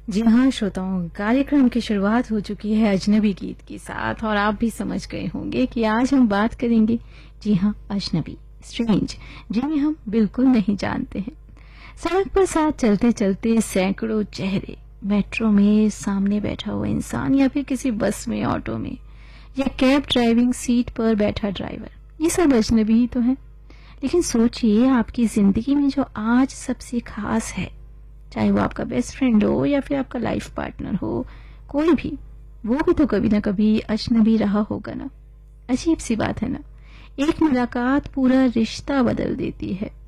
जी हाँ श्रोताओं, कार्यक्रम की शुरुआत हो चुकी है अजनबी गीत के साथ और आप भी समझ गए होंगे कि आज हम बात करेंगे, जी हाँ, अजनबी, स्ट्रेंज, जिन्हें हम बिल्कुल नहीं जानते हैं। सड़क पर साथ चलते चलते सैकड़ों चेहरे, मेट्रो में सामने बैठा हुआ इंसान या फिर किसी बस में, ऑटो में या कैब ड्राइविंग सीट पर बैठा ड्राइवर, ये सब अजनबी ही तो है। लेकिन सोचिए, आपकी जिंदगी में जो आज सबसे खास है, चाहे वो आपका बेस्ट फ्रेंड हो या फिर आपका लाइफ पार्टनर हो, कोई भी, वो भी तो कभी ना कभी अजनबी रहा होगा ना। अजीब सी बात है ना, एक मुलाकात पूरा रिश्ता बदल देती है।